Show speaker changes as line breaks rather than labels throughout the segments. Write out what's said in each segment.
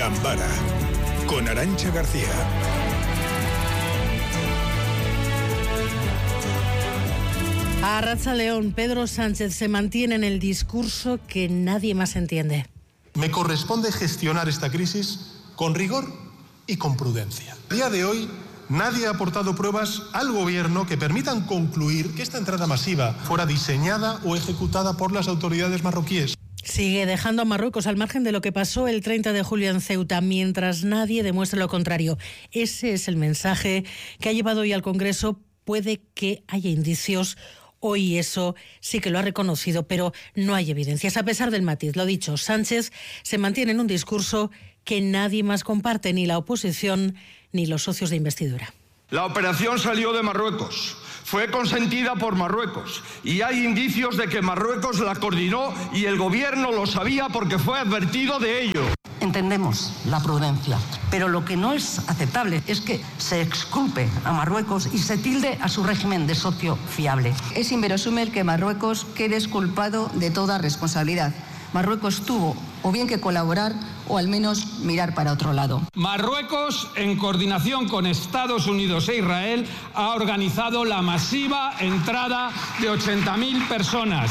Gambara con Arantxa García.
A Arratsaldeon, Pedro Sánchez se mantiene en el discurso que nadie más entiende.
Me corresponde gestionar esta crisis con rigor y con prudencia. A día de hoy, nadie ha aportado pruebas al gobierno que permitan concluir que esta entrada masiva fuera diseñada o ejecutada por las autoridades marroquíes.
Sigue dejando a Marruecos al margen de lo que pasó el 30 de julio en Ceuta, mientras nadie demuestre lo contrario. Ese es el mensaje que ha llevado hoy al Congreso. Puede que haya indicios. Hoy eso sí que lo ha reconocido, pero no hay evidencias. A pesar del matiz, lo dicho, Sánchez se mantiene en un discurso que nadie más comparte, ni la oposición ni los socios de investidura.
La operación salió de Marruecos, fue consentida por Marruecos y hay indicios de que Marruecos la coordinó y el gobierno lo sabía porque fue advertido de ello.
Entendemos la prudencia, pero lo que no es aceptable es que se exculpe a Marruecos y se tilde a su régimen de socio fiable.
Es inverosímil que Marruecos quede exculpado de toda responsabilidad. Marruecos tuvo o bien que colaborar o al menos mirar para otro lado.
Marruecos, en coordinación con Estados Unidos e Israel, ha organizado la masiva entrada de 80.000 personas.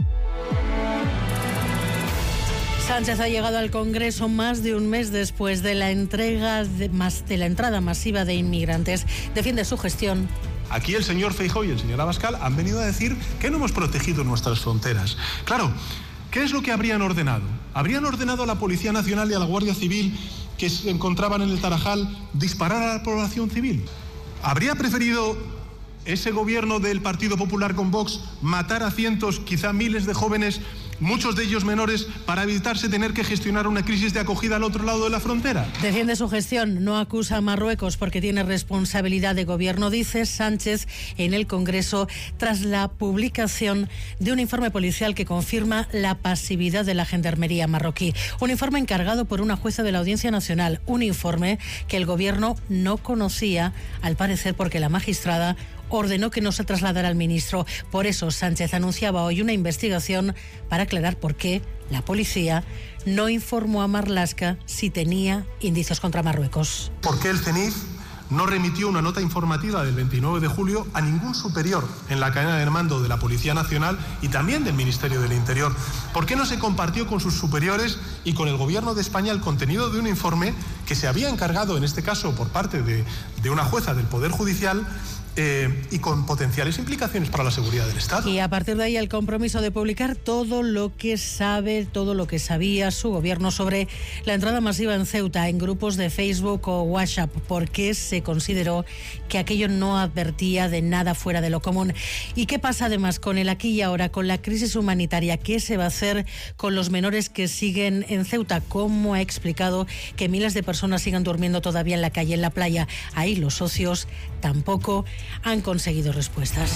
Sánchez ha llegado al Congreso más de un mes después de la entrada masiva de inmigrantes. Defiende su gestión.
Aquí el señor Feijóo y el señor Abascal han venido a decir que no hemos protegido nuestras fronteras. Claro, ¿qué es lo que habrían ordenado? ¿Habrían ordenado a la Policía Nacional y a la Guardia Civil que se encontraban en el Tarajal disparar a la población civil? ¿Habría preferido ese gobierno del Partido Popular con Vox matar a cientos, quizá miles de jóvenes, muchos de ellos menores, para evitarse tener que gestionar una crisis de acogida al otro lado de la frontera?
Defiende su gestión, no acusa a Marruecos porque tiene responsabilidad de gobierno, dice Sánchez en el Congreso, tras la publicación de un informe policial que confirma la pasividad de la gendarmería marroquí. Un informe encargado por una jueza de la Audiencia Nacional, un informe que el gobierno no conocía, al parecer porque la magistrada ordenó que no se trasladara al ministro. Por eso Sánchez anunciaba hoy una investigación para aclarar por qué la policía no informó a Marlaska si tenía indicios contra Marruecos.
¿Por qué el CENIF no remitió una nota informativa del 29 de julio a ningún superior en la cadena de mando de la Policía Nacional y también del Ministerio del Interior? ¿Por qué no se compartió con sus superiores y con el Gobierno de España el contenido de un informe que se había encargado, en este caso por parte de una jueza del Poder Judicial, y con potenciales implicaciones para la seguridad del Estado?
Y a partir de ahí el compromiso de publicar todo lo que sabe, todo lo que sabía su gobierno sobre la entrada masiva en Ceuta en grupos de Facebook o WhatsApp, porque se consideró que aquello no advertía de nada fuera de lo común. ¿Y qué pasa además con el aquí y ahora, con la crisis humanitaria? ¿Qué se va a hacer con los menores que siguen en Ceuta? ¿Cómo ha explicado que miles de personas sigan durmiendo todavía en la calle, en la playa? Ahí los socios tampoco han conseguido respuestas.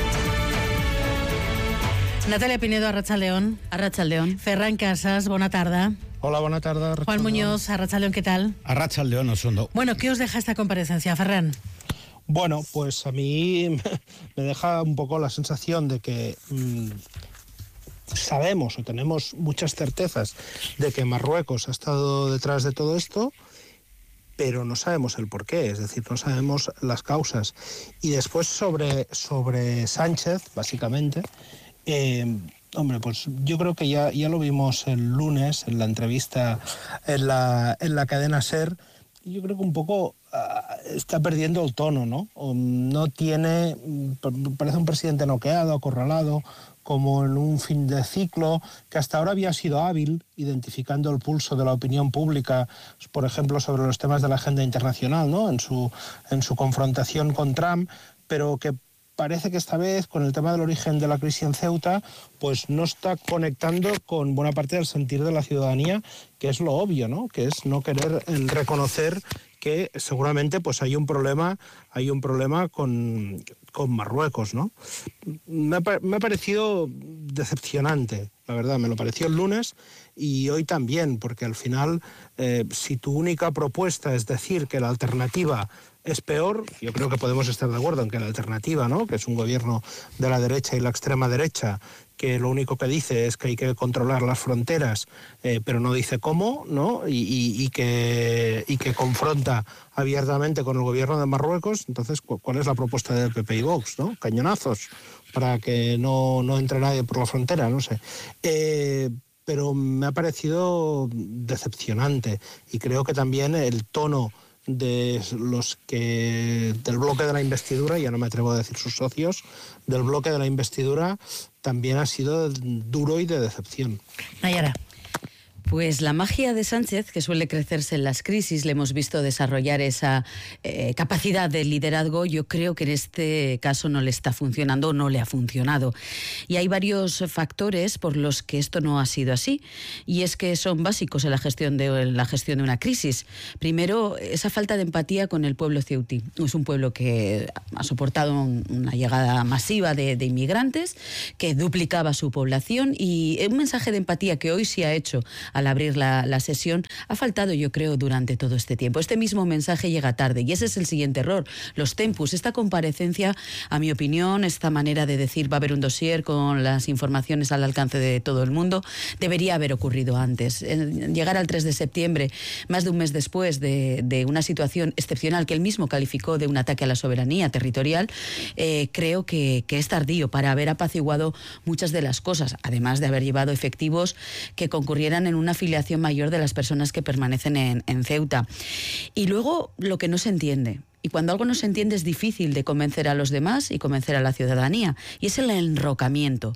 Natalia Pinedo, Arratsaldeon.
Arratsaldeon.
Ferran Casas, bona tarda.
Hola, bona tarda.
Juan Muñoz, Arratsaldeon, ¿qué tal?
Arratsaldeon, Osondo.
Bueno, ¿qué os deja esta comparecencia, Ferran?
Bueno, pues a mí me deja un poco la sensación de que sabemos o tenemos muchas certezas de que Marruecos ha estado detrás de todo esto, pero no sabemos el porqué, es decir, no sabemos las causas. Y después sobre Sánchez, básicamente, hombre, pues yo creo que ya lo vimos el lunes en la entrevista en la cadena SER. Yo creo que un poco está perdiendo el tono, ¿no? No tiene, parece un presidente noqueado, acorralado, como en un fin de ciclo, que hasta ahora había sido hábil, identificando el pulso de la opinión pública, por ejemplo, sobre los temas de la agenda internacional, ¿no? En su confrontación con Trump, pero que parece que esta vez, con el tema del origen de la crisis en Ceuta, pues no está conectando con buena parte del sentir de la ciudadanía, que es lo obvio, ¿no? Que es no querer reconocer que seguramente pues hay un problema con Marruecos, ¿no? Me ha parecido decepcionante, la verdad, me lo pareció el lunes, y hoy también, porque al final, si tu única propuesta es decir que la alternativa es peor, yo creo que podemos estar de acuerdo en que la alternativa, ¿no?, que es un gobierno de la derecha y la extrema derecha, que lo único que dice es que hay que controlar las fronteras, pero no dice cómo, ¿no?, y que confronta abiertamente con el gobierno de Marruecos. Entonces, ¿cuál es la propuesta del PP y Vox, ¿no? Cañonazos para que no entre nadie por la frontera, no sé. Pero me ha parecido decepcionante, y creo que también el tono del bloque de la investidura, ya no me atrevo a decir sus socios, del bloque de la investidura también ha sido duro y de decepción.
Nayara.
Pues la magia de Sánchez, que suele crecerse en las crisis, le hemos visto desarrollar esa capacidad de liderazgo. Yo creo que en este caso no le está funcionando, no le ha funcionado. Y hay varios factores por los que esto no ha sido así, y es que son básicos en la gestión de una crisis. Primero, esa falta de empatía con el pueblo ceutí. Es un pueblo que ha soportado una llegada masiva de inmigrantes, que duplicaba su población, y un mensaje de empatía que hoy se ha hecho al abrir la sesión ha faltado, yo creo, durante todo este tiempo. Este mismo mensaje llega tarde, y ese es el siguiente error. Los tempus, esta comparecencia, a mi opinión, esta manera de decir va a haber un dossier con las informaciones al alcance de todo el mundo, debería haber ocurrido antes. Llegar al 3 de septiembre, más de un mes después de una situación excepcional que él mismo calificó de un ataque a la soberanía territorial, creo que es tardío para haber apaciguado muchas de las cosas, además de haber llevado efectivos que concurrieran en una afiliación mayor de las personas que permanecen en Ceuta. Y luego, lo que no se entiende. Y cuando algo no se entiende es difícil de convencer a los demás y convencer a la ciudadanía. Y es el enrocamiento.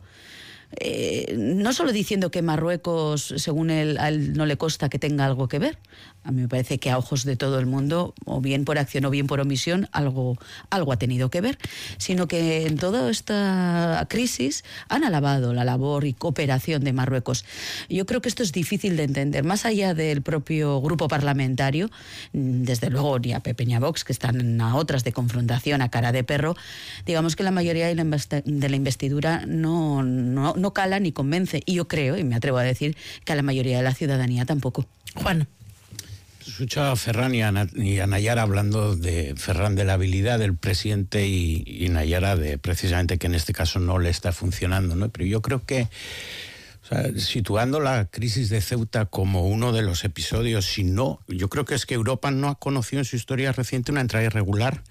No solo diciendo que Marruecos, según él, a él no le consta que tenga algo que ver. A mí me parece que a ojos de todo el mundo, o bien por acción o bien por omisión, algo ha tenido que ver, sino que en toda esta crisis han alabado la labor y cooperación de Marruecos. Yo creo que esto es difícil de entender, más allá del propio grupo parlamentario, desde luego ni a Pepe ni a Vox, que están a otras de confrontación a cara de perro. Digamos que la mayoría de la investidura no cala ni convence, y yo creo, y me atrevo a decir, que a la mayoría de la ciudadanía tampoco.
Juan.
Escuchaba a Ferran y a Nayara hablando de Ferran de la habilidad del presidente y Nayara de precisamente que en este caso no le está funcionando, ¿no? Pero yo creo que, o sea, situando la crisis de Ceuta como uno de los episodios, si no, yo creo que es que Europa no ha conocido en su historia reciente una entrada irregular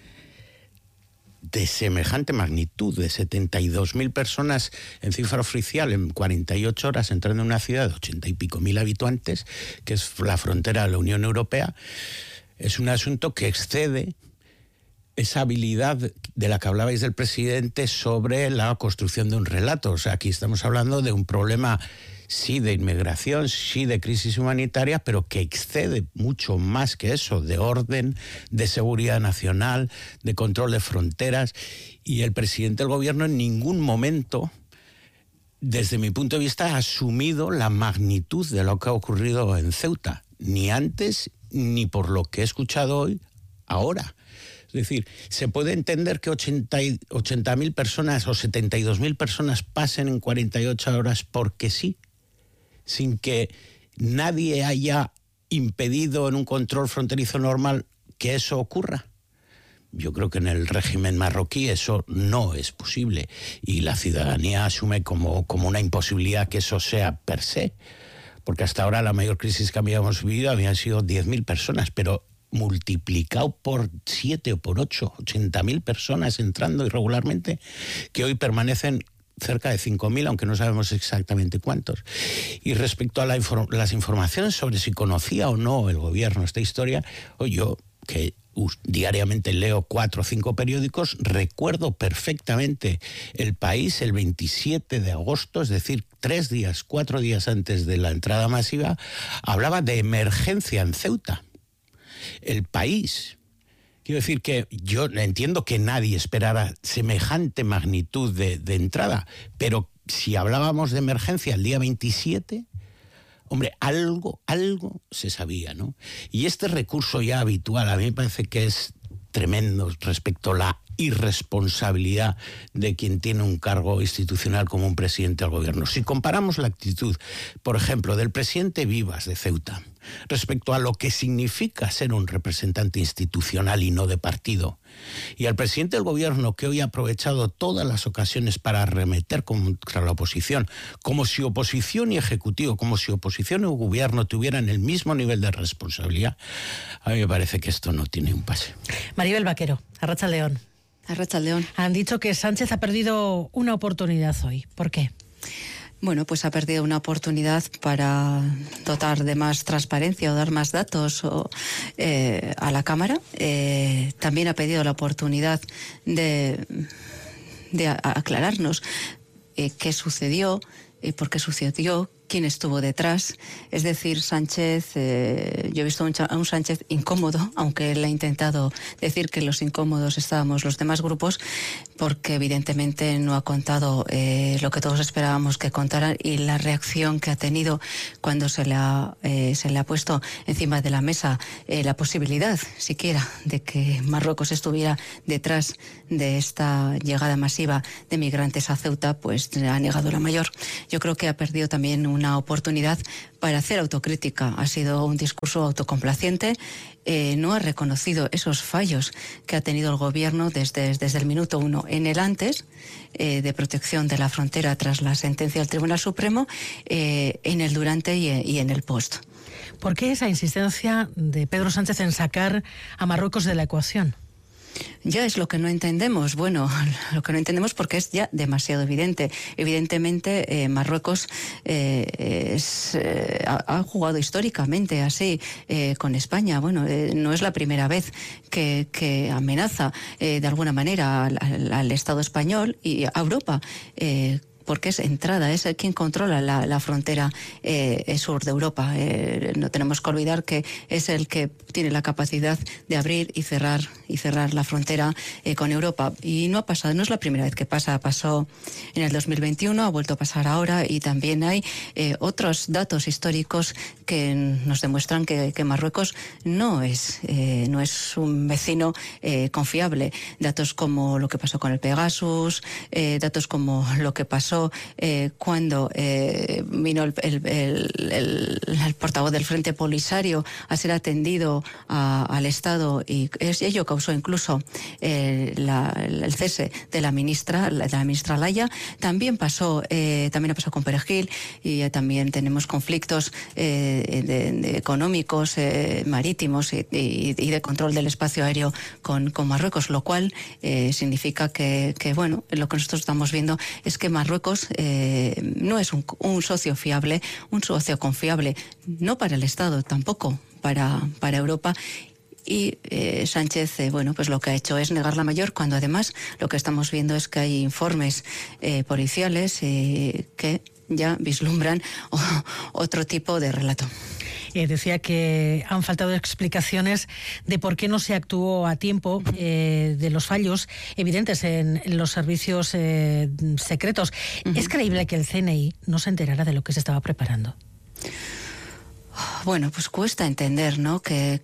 de semejante magnitud, de 72.000 personas en cifra oficial en 48 horas entrando en una ciudad de 80 y pico mil habitantes, que es la frontera de la Unión Europea. Es un asunto que excede esa habilidad de la que hablabais del presidente sobre la construcción de un relato. O sea, aquí estamos hablando de un problema, sí, de inmigración, sí, de crisis humanitaria, pero que excede mucho más que eso, de orden, de seguridad nacional, de control de fronteras. Y el presidente del gobierno en ningún momento, desde mi punto de vista, ha asumido la magnitud de lo que ha ocurrido en Ceuta, ni antes ni por lo que he escuchado hoy, ahora. Es decir, se puede entender que 80.000 personas o 72.000 personas pasen en 48 horas porque sí, sin que nadie haya impedido en un control fronterizo normal que eso ocurra. Yo creo que en el régimen marroquí eso no es posible, y la ciudadanía asume como una imposibilidad que eso sea per se, porque hasta ahora la mayor crisis que habíamos vivido habían sido 10.000 personas, pero multiplicado por 7 o por 8, 80.000 personas entrando irregularmente, que hoy permanecen cerca de 5.000, aunque no sabemos exactamente cuántos. Y respecto a las informaciones sobre si conocía o no el gobierno esta historia, yo, que diariamente leo 4 o 5 periódicos, recuerdo perfectamente El País el 27 de agosto, es decir, 4 días antes de la entrada masiva, hablaba de emergencia en Ceuta. El País. Quiero decir que yo entiendo que nadie esperara semejante magnitud de entrada, pero si hablábamos de emergencia el día 27, hombre, algo se sabía, ¿no? Y este recurso ya habitual, a mí me parece que es tremendos respecto a la irresponsabilidad de quien tiene un cargo institucional como un presidente del gobierno. Si comparamos la actitud, por ejemplo, del presidente Vivas de Ceuta respecto a lo que significa ser un representante institucional y no de partido, y al presidente del gobierno, que hoy ha aprovechado todas las ocasiones para arremeter contra la oposición, como si oposición y ejecutivo, como si oposición y gobierno tuvieran el mismo nivel de responsabilidad, a mí me parece que esto no tiene un pase.
Maribel Vaquero, Arratsaldeon.
Arratsaldeon.
Han dicho que Sánchez ha perdido una oportunidad hoy. ¿Por qué?
Bueno, pues ha perdido una oportunidad para dotar de más transparencia o dar más datos a la Cámara. También ha pedido la oportunidad de aclararnos qué sucedió, por qué sucedió, quién estuvo detrás. Es decir, Sánchez, yo he visto a un Sánchez incómodo, aunque él ha intentado decir que los incómodos estábamos los demás grupos, porque evidentemente no ha contado lo que todos esperábamos que contara, y la reacción que ha tenido cuando se le ha puesto encima de la mesa la posibilidad siquiera de que Marruecos estuviera detrás de esta llegada masiva de migrantes a Ceuta, pues ha negado la mayor. Yo creo que ha perdido también una oportunidad para hacer autocrítica. Ha sido un discurso autocomplaciente, no ha reconocido esos fallos que ha tenido el gobierno desde el minuto uno, en el antes de protección de la frontera tras la sentencia del Tribunal Supremo, en el durante y en el post.
¿Por qué esa insistencia de Pedro Sánchez en sacar a Marruecos de la ecuación?
Ya es lo que no entendemos. Bueno, lo que no entendemos porque es ya demasiado evidente. Evidentemente, Marruecos ha jugado históricamente así con España. Bueno, no es la primera vez que amenaza de alguna manera al Estado español y a Europa. Porque es entrada, es quien controla la frontera sur de Europa. No tenemos que olvidar que es el que tiene la capacidad de abrir y cerrar la frontera con Europa. Y no ha pasado, no es la primera vez que pasa. Pasó en el 2021, ha vuelto a pasar ahora, y también hay otros datos históricos que nos demuestran que Marruecos no es un vecino confiable. Datos como lo que pasó con el Pegasus, datos como lo que pasó cuando vino el portavoz del Frente Polisario a ser atendido al Estado, y ello causó incluso el cese de la ministra Laya. También ha pasado con Perejil, y también tenemos conflictos económicos, marítimos y de control del espacio aéreo con Marruecos, lo cual significa que bueno, lo que nosotros estamos viendo es que Marruecos no es un socio fiable, un socio confiable, no para el Estado, tampoco para Europa. Y Sánchez, bueno, pues lo que ha hecho es negar la mayor, cuando además lo que estamos viendo es que hay informes policiales que ya vislumbran otro tipo de relato.
Decía que han faltado explicaciones de por qué no se actuó a tiempo, de los fallos evidentes en los servicios secretos. Uh-huh. ¿Es creíble que el CNI no se enterara de lo que se estaba preparando?
Bueno, pues cuesta entender, ¿no? Que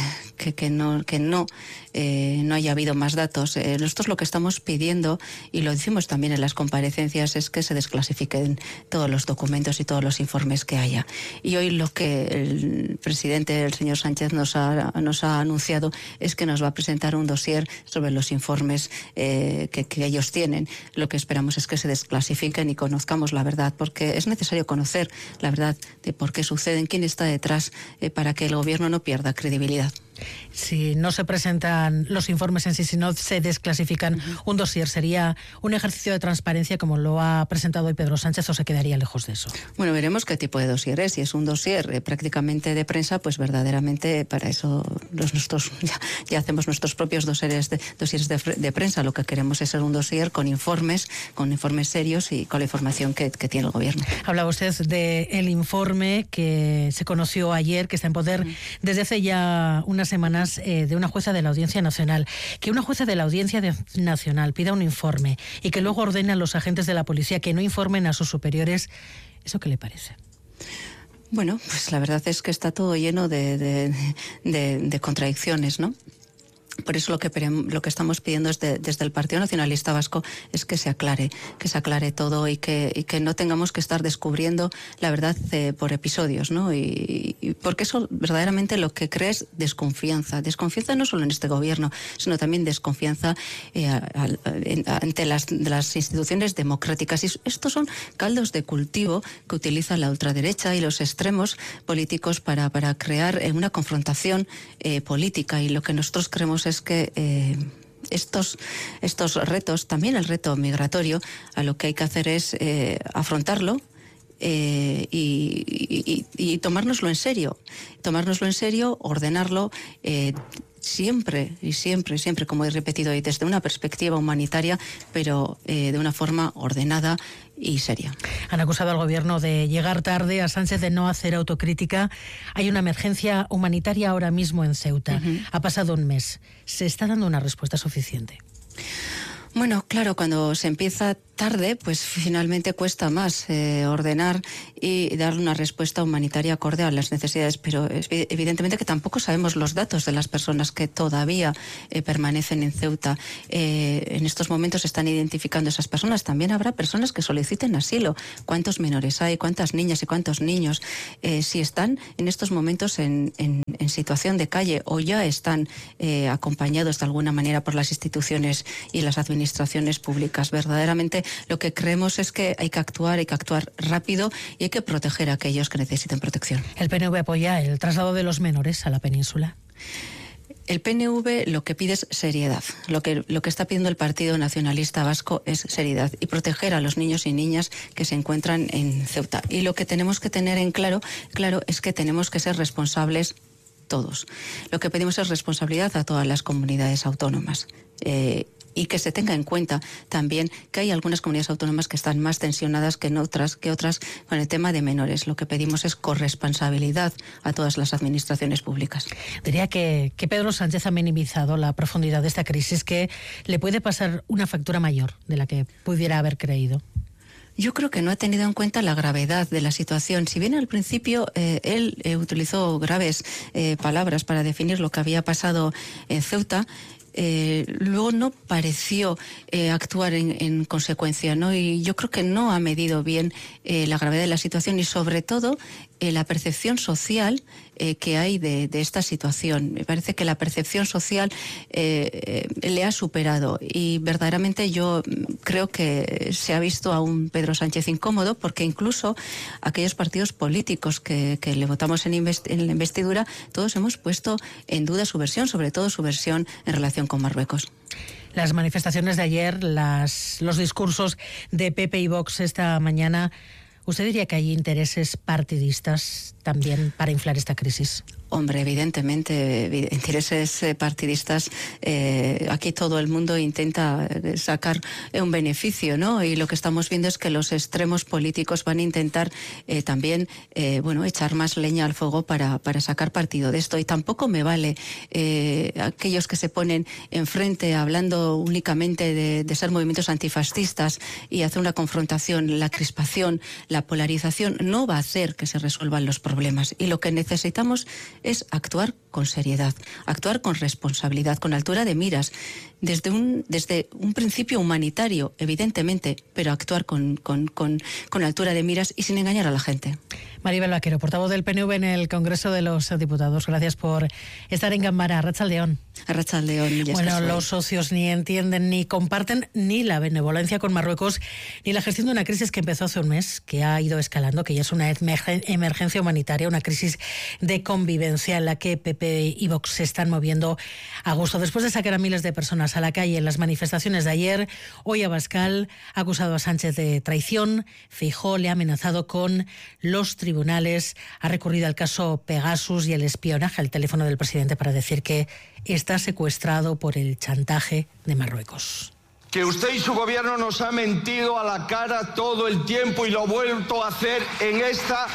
no haya habido más datos. Nosotros lo que estamos pidiendo, y lo decimos también en las comparecencias, es que se desclasifiquen todos los documentos y todos los informes que haya. Y hoy lo que el presidente, el señor Sánchez, nos ha anunciado es que nos va a presentar un dossier sobre los informes que ellos tienen. Lo que esperamos es que se desclasifiquen y conozcamos la verdad, porque es necesario conocer la verdad de por qué suceden, quién está detrás, para que el gobierno no pierda credibilidad.
Si no se presentan los informes en sí, si no se desclasifican un dossier, ¿sería un ejercicio de transparencia como lo ha presentado hoy Pedro Sánchez, o se quedaría lejos de eso?
Bueno, veremos qué tipo de dossier es. Si es un dossier prácticamente de prensa, pues verdaderamente para eso nosotros ya hacemos nuestros propios dossiers de prensa. Lo que queremos es ser un dossier con informes serios y con la información que tiene el gobierno.
Hablaba usted del informe que se conoció ayer, que está en poder desde hace ya unas semanas, de una jueza de la Audiencia Nacional. Que una jueza de la Audiencia Nacional pida un informe y que luego ordene a los agentes de la policía que no informen a sus superiores, ¿eso qué le parece?
Bueno, pues la verdad es que está todo lleno de contradicciones, ¿no? Por eso lo que estamos pidiendo desde el Partido Nacionalista Vasco es que se aclare todo y que no tengamos que estar descubriendo la verdad por episodios, ¿no? Y porque eso verdaderamente lo que crea es desconfianza no solo en este gobierno, sino también desconfianza ante las instituciones democráticas. Y estos son caldos de cultivo que utiliza la ultraderecha y los extremos políticos para crear una confrontación política, y lo que nosotros creemos es que estos retos, también el reto migratorio, a lo que hay que hacer es afrontarlo y tomárnoslo en serio, ordenarlo siempre, como he repetido hoy, desde una perspectiva humanitaria, pero de una forma ordenada y seria.
Han acusado al gobierno de llegar tarde, a Sánchez de no hacer autocrítica. Hay una emergencia humanitaria ahora mismo en Ceuta. Ha pasado un mes. ¿Se está dando una respuesta suficiente?
Bueno, claro, cuando se empieza tarde, pues finalmente cuesta más ordenar y dar una respuesta humanitaria acorde a las necesidades, pero evidentemente que tampoco sabemos los datos de las personas que todavía permanecen en Ceuta. En estos momentos se están identificando esas personas. También habrá personas que soliciten asilo. ¿Cuántos menores hay? ¿Cuántas niñas y cuántos niños? Si están en estos momentos en situación de calle o ya están acompañados de alguna manera por las instituciones y las administraciones públicas. Verdaderamente lo que creemos es que hay que actuar rápido y hay que proteger a aquellos que necesiten protección.
¿El PNV apoya el traslado de los menores a la península?
El PNV lo que pide es seriedad. Lo que está pidiendo el Partido Nacionalista Vasco es seriedad y proteger a los niños y niñas que se encuentran en Ceuta. Y lo que tenemos que tener en claro es que tenemos que ser responsables todos. Lo que pedimos es responsabilidad a todas las comunidades autónomas. Y que se tenga en cuenta también que hay algunas comunidades autónomas que están más tensionadas que otras con el tema de menores. Lo que pedimos es corresponsabilidad a todas las administraciones públicas.
Diría que Pedro Sánchez ha minimizado la profundidad de esta crisis, que le puede pasar una factura mayor de la que pudiera haber creído.
Yo creo que no ha tenido en cuenta la gravedad de la situación. Si bien al principio él utilizó graves palabras para definir lo que había pasado en Ceuta, luego no pareció actuar en consecuencia, ¿no? Y yo creo que no ha medido bien la gravedad de la situación y sobre todo la percepción social que hay de esta situación. Me parece que la percepción social le ha superado y verdaderamente yo creo que se ha visto a un Pedro Sánchez incómodo, porque incluso aquellos partidos políticos que le votamos en la investidura, todos hemos puesto en duda su versión, sobre todo su versión en relación con Marruecos.
Las manifestaciones de ayer, los discursos de PP y Vox esta mañana, ¿usted diría que hay intereses partidistas también para inflar esta crisis?
Hombre, evidentemente, intereses partidistas, aquí todo el mundo intenta sacar un beneficio, ¿no? Y lo que estamos viendo es que los extremos políticos van a intentar también, echar más leña al fuego para sacar partido de esto. Y tampoco me vale aquellos que se ponen enfrente hablando únicamente de ser movimientos antifascistas y hacer una confrontación. La crispación, la polarización no va a hacer que se resuelvan los problemas. Y lo que necesitamos es actuar con seriedad, actuar con responsabilidad, con altura de miras, desde un principio humanitario, evidentemente, pero actuar con altura de miras y sin engañar a la gente.
Maribel Vaquero, portavoz del PNV en el Congreso de los Diputados. Gracias por estar en Gambara. Arratsaldeon.
Arratsaldeon.
Bueno, los socios ni entienden ni comparten ni la benevolencia con Marruecos ni la gestión de una crisis que empezó hace un mes, que ha ido escalando, que ya es una emergencia humanitaria, una crisis de convivencia en la que PP y Vox se están moviendo a gusto. Después de sacar a miles de personas a la calle en las manifestaciones de ayer, hoy Abascal ha acusado a Sánchez de traición. Feijóo le ha amenazado con los tribunales, ha recurrido al caso Pegasus y el espionaje al teléfono del presidente para decir que está secuestrado por el chantaje de Marruecos.
Que usted y su gobierno nos ha mentido a la cara todo el tiempo y lo ha vuelto a hacer en esta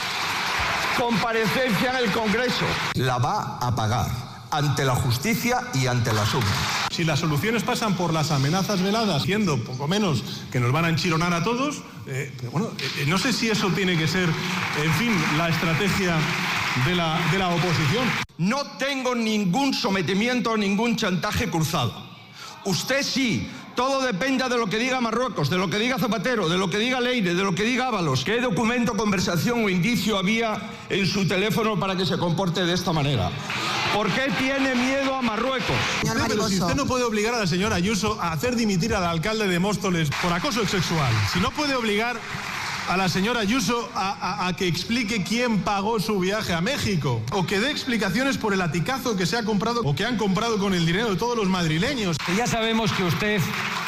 comparecencia en el Congreso.
La va a pagar ante la justicia y ante las urnas.
Si las soluciones pasan por las amenazas veladas, siendo poco menos que nos van a enchironar a todos, no sé si eso tiene que ser, en fin, la estrategia de la oposición.
No tengo ningún sometimiento, ningún chantaje cruzado. Usted sí. Todo depende de lo que diga Marruecos, de lo que diga Zapatero, de lo que diga Leire, de lo que diga Ábalos. ¿Qué documento, conversación o indicio había en su teléfono para que se comporte de esta manera? ¿Por qué tiene miedo a Marruecos?
Pero si usted no puede obligar a la señora Ayuso a hacer dimitir al alcalde de Móstoles por acoso sexual, si no puede obligar a la señora Ayuso a que explique quién pagó su viaje a México, o que dé explicaciones por el aticazo que se ha comprado o que han comprado con el dinero de todos los madrileños.
Ya sabemos que usted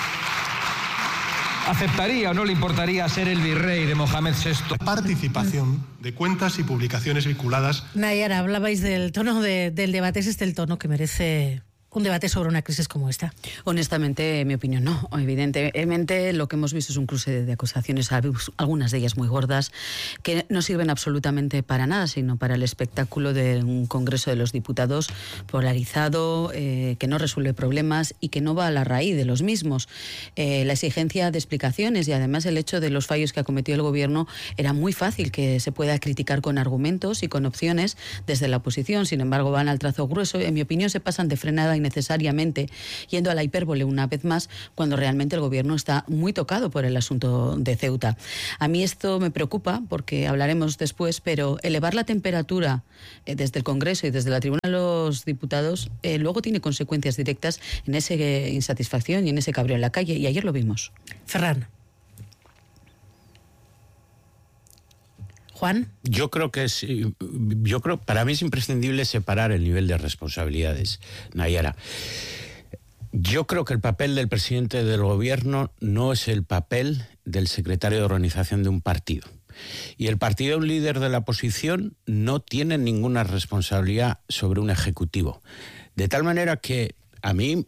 aceptaría o no le importaría ser el virrey de Mohamed VI.
Participación de cuentas y publicaciones vinculadas.
Nayara, hablabais del tono del debate. ¿Es este el tono que merece un debate sobre una crisis como esta?
Honestamente, en mi opinión, no. Evidentemente, lo que hemos visto es un cruce de acusaciones, algunas de ellas muy gordas, que no sirven absolutamente para nada, sino para el espectáculo de un Congreso de los Diputados polarizado, que no resuelve problemas y que no va a la raíz de los mismos. La exigencia de explicaciones y además el hecho de los fallos que ha cometido el Gobierno, era muy fácil que se pueda criticar con argumentos y con opciones desde la oposición. Sin embargo, van al trazo grueso. En mi opinión, se pasan de frenada innecesariamente, yendo a la hipérbole una vez más, cuando realmente el Gobierno está muy tocado por el asunto de Ceuta. A mí esto me preocupa, porque hablaremos después, pero elevar la temperatura desde el Congreso y desde la tribuna de los diputados luego tiene consecuencias directas en esa insatisfacción y en ese cabreo en la calle, y ayer lo vimos.
Ferran. Juan.
Yo creo para mí es imprescindible separar el nivel de responsabilidades, Nayara. Yo creo que el papel del presidente del Gobierno no es el papel del secretario de organización de un partido. Y el partido de un líder de la oposición no tiene ninguna responsabilidad sobre un ejecutivo. De tal manera que a mí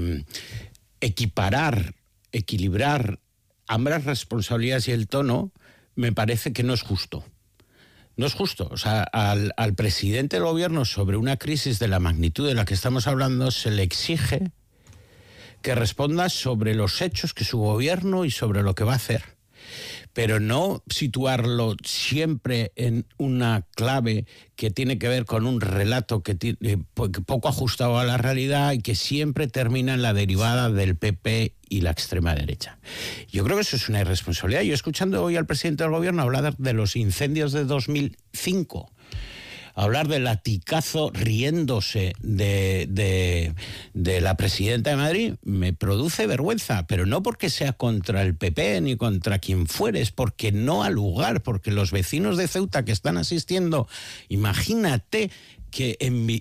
equilibrar ambas responsabilidades y el tono me parece que no es justo. No es justo. O sea, al presidente del Gobierno, sobre una crisis de la magnitud de la que estamos hablando, se le exige que responda sobre los hechos que su gobierno y sobre lo que va a hacer. Pero no situarlo siempre en una clave que tiene que ver con un relato que poco ajustado a la realidad y que siempre termina en la derivada del PP y la extrema derecha. Yo creo que eso es una irresponsabilidad. Yo, escuchando hoy al presidente del Gobierno hablar de los incendios de 2005, hablar del latigazo riéndose de la presidenta de Madrid, me produce vergüenza, pero no porque sea contra el PP ni contra quien fuere, es porque no ha lugar, porque los vecinos de Ceuta que están asistiendo, imagínate que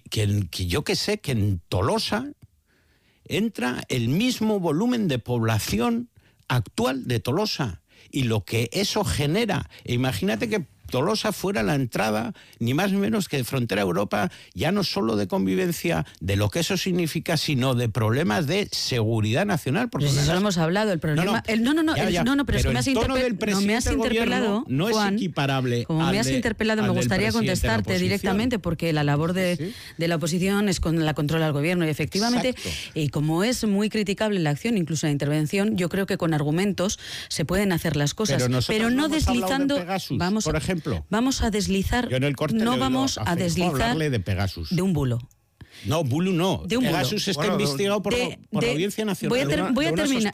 en Tolosa entra el mismo volumen de población actual de Tolosa y lo que eso genera. Imagínate que Tolosa fuera la entrada, ni más ni menos que de frontera a Europa, ya no solo de convivencia, de lo que eso significa, sino de problemas de seguridad nacional.
Pues eso lo hemos hablado, el problema... Pero es que me has interpelado,
no
Juan,
es equiparable.
Como me has interpelado, me gustaría contestarte directamente, porque la labor de la oposición es con la control al Gobierno, y efectivamente, y como es muy criticable la acción, incluso la intervención, yo creo que con argumentos se pueden hacer las cosas, pero no deslizando...
De Pegasus, por ejemplo.
Vamos a deslizar, vamos a deslizar
de Pegasus.
De un bulo.
No, bulo no.
De un
Pegasus
bulo.
está investigado por la Audiencia Nacional.
Voy a terminar.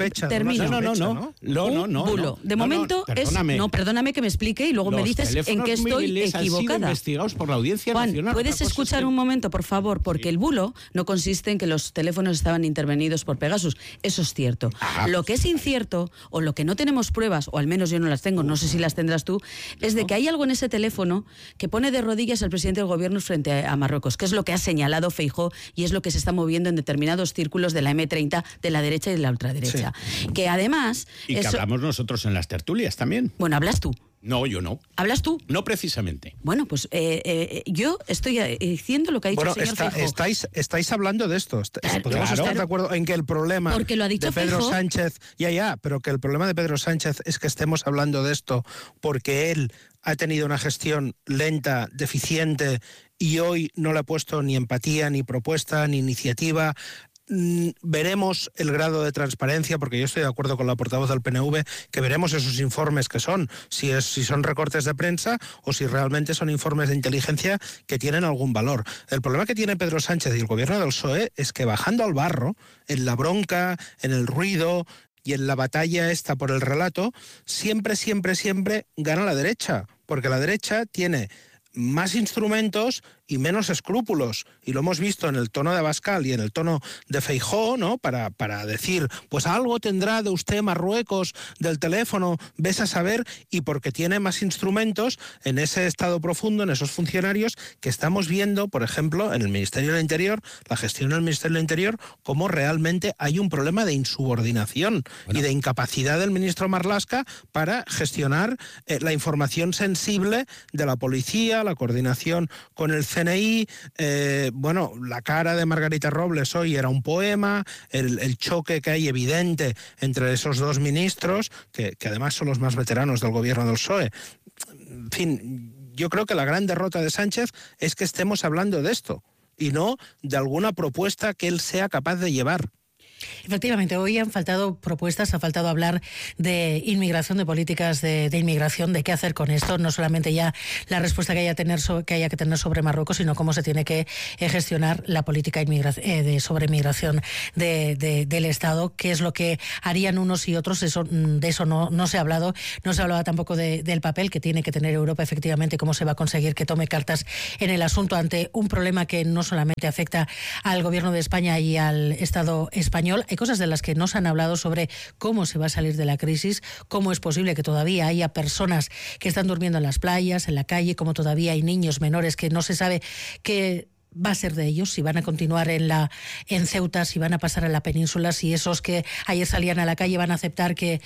No.
Bulo. De momento perdóname que me explique y luego me dices en qué estoy equivocada.
Han sido investigados por la Audiencia
Juan,
Nacional.
¿puedes escuchar un momento, por favor? Porque el bulo no consiste en que los teléfonos estaban intervenidos por Pegasus. Eso es cierto. Lo que es incierto, o lo que no tenemos pruebas, o al menos yo no las tengo, no sé si las tendrás tú, es de que hay algo en ese teléfono que pone de rodillas al presidente del Gobierno frente a Marruecos, que es lo que ha señalado Feijóo, y es lo que se está moviendo en determinados círculos de la M30, de la derecha y de la ultraderecha. Sí. Que además...
Y que hablamos nosotros en las tertulias también.
Bueno, hablas tú.
No, yo no.
¿Hablas tú?
No precisamente.
Bueno, pues yo estoy diciendo lo que ha dicho el señor Feijóo.
Estáis hablando de esto. Podemos estar de acuerdo en que el problema
porque lo ha dicho
de Pedro
Feijóo.
Sánchez... pero que el problema de Pedro Sánchez es que estemos hablando de esto porque él ha tenido una gestión lenta, deficiente, y hoy no le ha puesto ni empatía, ni propuesta, ni iniciativa veremos el grado de transparencia, porque yo estoy de acuerdo con la portavoz del PNV, que veremos esos informes que son, si son recortes de prensa o si realmente son informes de inteligencia que tienen algún valor. El problema que tiene Pedro Sánchez y el gobierno del PSOE es que bajando al barro, en la bronca, en el ruido y en la batalla esta por el relato, siempre gana la derecha, porque la derecha tiene más instrumentos y menos escrúpulos, y lo hemos visto en el tono de Abascal y en el tono de Feijóo, ¿no? Para decir, pues algo tendrá de usted Marruecos del teléfono, ves a saber, y porque tiene más instrumentos en ese estado profundo, en esos funcionarios que estamos viendo, por ejemplo, en el Ministerio del Interior, la gestión del Ministerio del Interior, cómo realmente hay un problema de insubordinación y de incapacidad del ministro Marlaska para gestionar la información sensible de la policía, la coordinación con el CNI, la cara de Margarita Robles hoy era un poema, el choque que hay evidente entre esos dos ministros, que además son los más veteranos del gobierno del PSOE. En fin, yo creo que la gran derrota de Sánchez es que estemos hablando de esto y no de alguna propuesta que él sea capaz de llevar.
Efectivamente, hoy han faltado propuestas, ha faltado hablar de inmigración, de políticas de inmigración, de qué hacer con esto, no solamente ya la respuesta que haya que tener sobre Marruecos, sino cómo se tiene que gestionar la política sobre inmigración del Estado, qué es lo que harían unos y otros. De eso no se ha hablado, no se hablaba tampoco del papel que tiene que tener Europa, efectivamente, cómo se va a conseguir que tome cartas en el asunto ante un problema que no solamente afecta al Gobierno de España y al Estado español. Hay cosas de las que no se han hablado sobre cómo se va a salir de la crisis, cómo es posible que todavía haya personas que están durmiendo en las playas, en la calle, cómo todavía hay niños menores que no se sabe qué va a ser de ellos, si van a continuar en Ceuta, si van a pasar a la península, si esos que ayer salían a la calle van a aceptar que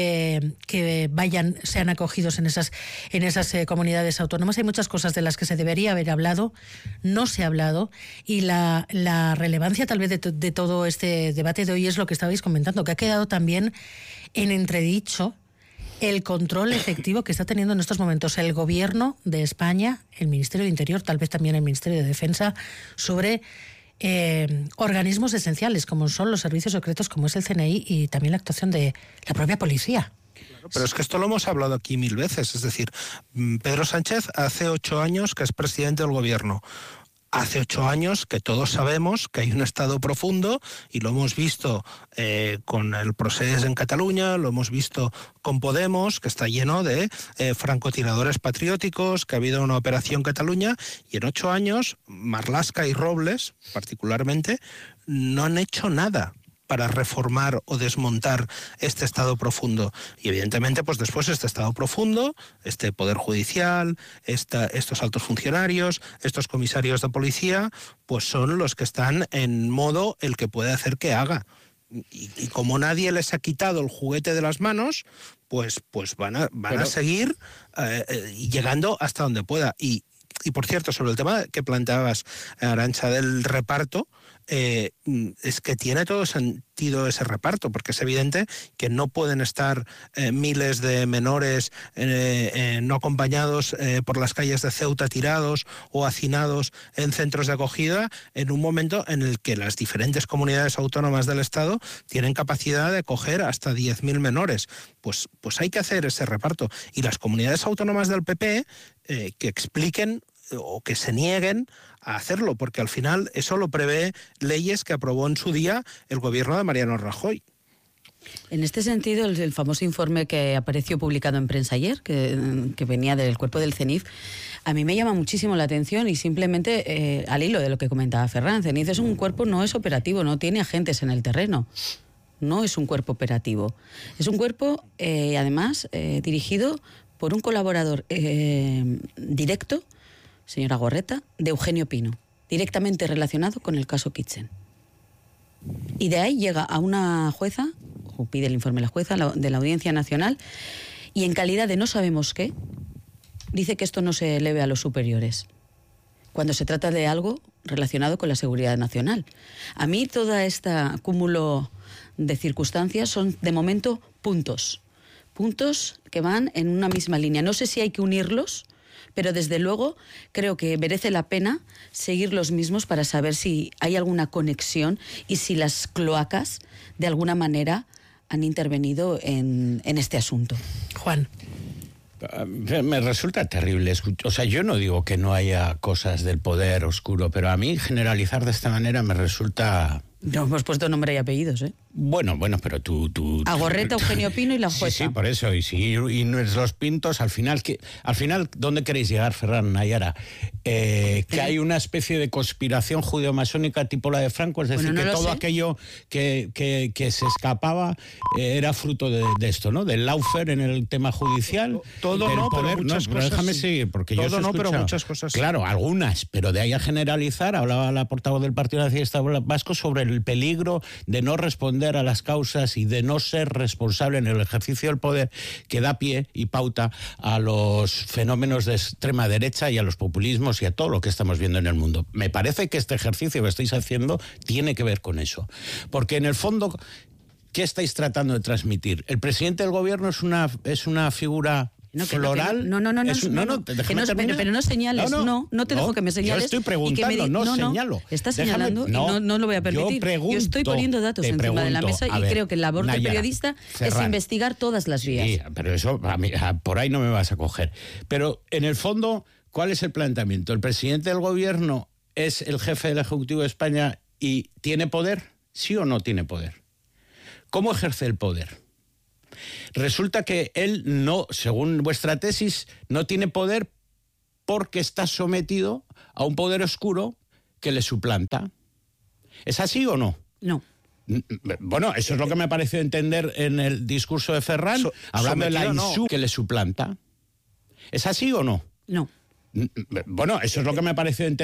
sean acogidos en esas comunidades autónomas. Hay muchas cosas de las que se debería haber hablado, no se ha hablado, y la relevancia tal vez de todo este debate de hoy es lo que estabais comentando, que ha quedado también en entredicho el control efectivo que está teniendo en estos momentos el Gobierno de España, el Ministerio de Interior, tal vez también el Ministerio de Defensa, sobre organismos esenciales como son los servicios secretos, como es el CNI, y también la actuación de la propia policía.
Pero es que esto lo hemos hablado aquí 1000 veces. Es decir, Pedro Sánchez hace 8 años que es presidente del Gobierno. Hace 8 años que todos sabemos que hay un estado profundo, y lo hemos visto con el Procés en Cataluña, lo hemos visto con Podemos, que está lleno de francotiradores patrióticos, que ha habido una operación Cataluña, y en 8 años Marlaska y Robles, particularmente, no han hecho nada para reformar o desmontar este estado profundo. Y evidentemente, pues después este estado profundo, este Poder Judicial, estos altos funcionarios, estos comisarios de policía, pues son los que están en modo el que puede hacer que haga. Y como nadie les ha quitado el juguete de las manos, pues van a seguir llegando hasta donde pueda. Y por cierto, sobre el tema que planteabas, Arantxa, del reparto, es que tiene todo sentido ese reparto, porque es evidente que no pueden estar miles de menores no acompañados por las calles de Ceuta tirados o hacinados en centros de acogida en un momento en el que las diferentes comunidades autónomas del Estado tienen capacidad de acoger hasta 10.000 menores. Pues hay que hacer ese reparto. Y las comunidades autónomas del PP que expliquen o que se nieguen a hacerlo, porque al final eso lo prevé leyes que aprobó en su día el gobierno de Mariano Rajoy.
En este sentido, el famoso informe que apareció publicado en prensa ayer, que venía del cuerpo del CENIF, a mí me llama muchísimo la atención, y simplemente al hilo de lo que comentaba Ferran, CENIF es un cuerpo, no es operativo, no tiene agentes en el terreno. No es un cuerpo operativo. Es un cuerpo, además, dirigido por un colaborador directo, señora Gorreta, de Eugenio Pino, directamente relacionado con el caso Kitchen. Y de ahí llega a una jueza, o pide el informe la jueza de la Audiencia Nacional, y en calidad de no sabemos qué, dice que esto no se eleve a los superiores, cuando se trata de algo relacionado con la seguridad nacional. A mí toda esta cúmulo de circunstancias son, de momento, puntos que van en una misma línea. No sé si hay que unirlos, pero desde luego creo que merece la pena seguir los mismos para saber si hay alguna conexión y si las cloacas de alguna manera han intervenido en este asunto.
Juan.
Me resulta terrible. O sea, yo no digo que no haya cosas del poder oscuro, pero a mí generalizar de esta manera me resulta...
No hemos puesto nombre y apellidos, ¿eh?
Bueno, pero tú...
Agorreta, Eugenio Pino y la jueza.
Sí, por eso. Y los Pintos, al final, ¿dónde queréis llegar, Ferran, Nayara? Que hay una especie de conspiración judeo-masónica tipo la de Franco, es decir, que todo aquello que se escapaba era fruto de esto, ¿no? Del lawfare en el tema judicial.
Todo no,
poder,
pero muchas cosas
déjame
sí.
seguir, porque
todo
yo
no, pero muchas cosas sí.
Claro, algunas, pero de ahí a generalizar, hablaba la portavoz del Partido Nacionalista Vasco sobre el peligro de no responder a las causas y de no ser responsable en el ejercicio del poder, que da pie y pauta a los fenómenos de extrema derecha y a los populismos y a todo lo que estamos viendo en el mundo. Me parece que este ejercicio que estáis haciendo tiene que ver con eso. Porque en el fondo, ¿qué estáis tratando de transmitir? El presidente del gobierno es una figura... floral.
Pero no señales, no te dejo que me señales.
Yo estoy preguntando, señalo.
Estás señalando y no lo voy a permitir. Yo estoy poniendo datos encima de la mesa y creo que la labor del periodista es investigar todas las vías.
Sí, pero eso, por ahí no me vas a coger. Pero en el fondo, ¿cuál es el planteamiento? ¿El presidente del gobierno es el jefe del Ejecutivo de España y tiene poder? ¿Sí o no tiene poder? ¿Cómo ejerce el poder? Resulta que él no, según vuestra tesis, no tiene poder porque está sometido a un poder oscuro que le suplanta. ¿Es así o no?
No.
Bueno, eso es lo que me pareció entender en el discurso de Ferran, hablando de la ISU que le suplanta. ¿Es así o no?
No.
Bueno, eso es lo que me pareció entender.